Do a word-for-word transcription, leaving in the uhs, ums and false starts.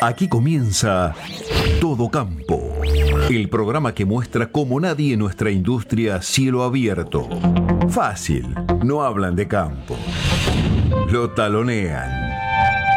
Aquí comienza Todo Campo, el programa que muestra como nadie en nuestra industria cielo abierto. Fácil, no hablan de campo, lo talonean.